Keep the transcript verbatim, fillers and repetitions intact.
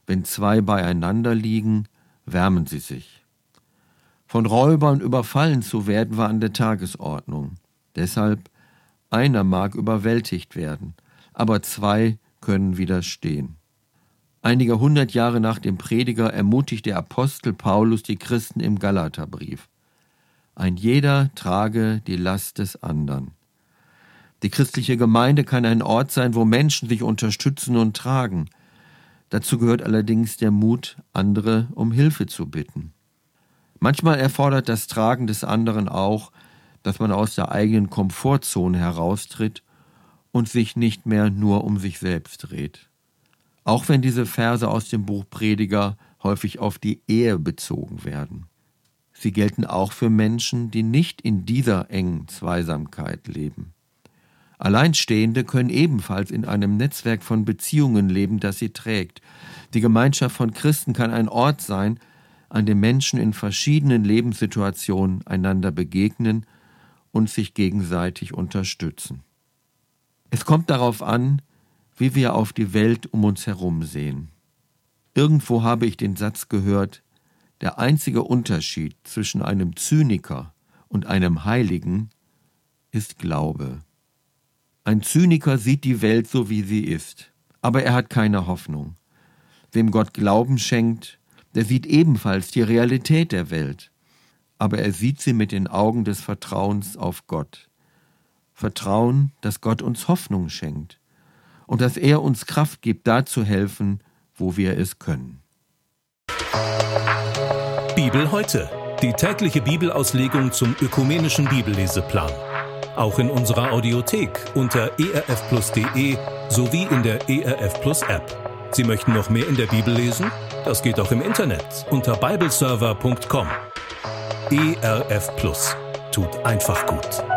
Wenn zwei beieinander liegen, wärmen sie sich. Von Räubern überfallen zu werden war an der Tagesordnung. Deshalb, einer mag überwältigt werden, aber zwei können widerstehen. Einige hundert Jahre nach dem Prediger ermutigt der Apostel Paulus die Christen im Galaterbrief. Ein jeder trage die Last des andern. Die christliche Gemeinde kann ein Ort sein, wo Menschen sich unterstützen und tragen. Dazu gehört allerdings der Mut, andere um Hilfe zu bitten. Manchmal erfordert das Tragen des anderen auch, dass man aus der eigenen Komfortzone heraustritt und sich nicht mehr nur um sich selbst dreht. Auch wenn diese Verse aus dem Buch Prediger häufig auf die Ehe bezogen werden. Sie gelten auch für Menschen, die nicht in dieser engen Zweisamkeit leben. Alleinstehende können ebenfalls in einem Netzwerk von Beziehungen leben, das sie trägt. Die Gemeinschaft von Christen kann ein Ort sein, an dem Menschen in verschiedenen Lebenssituationen einander begegnen und sich gegenseitig unterstützen. Es kommt darauf an, wie wir auf die Welt um uns herum sehen. Irgendwo habe ich den Satz gehört, der einzige Unterschied zwischen einem Zyniker und einem Heiligen ist Glaube. Ein Zyniker sieht die Welt so, wie sie ist, aber er hat keine Hoffnung. Wem Gott Glauben schenkt, der sieht ebenfalls die Realität der Welt, aber er sieht sie mit den Augen des Vertrauens auf Gott. Vertrauen, dass Gott uns Hoffnung schenkt und dass er uns Kraft gibt, da zu helfen, wo wir es können. Bibel heute, die tägliche Bibelauslegung zum ökumenischen Bibelleseplan. Auch in unserer Audiothek unter e r f plus punkt d e sowie in der E R F Plus App. Sie möchten noch mehr in der Bibel lesen? Das geht auch im Internet unter bibleserver punkt com. E R F Plus tut einfach gut.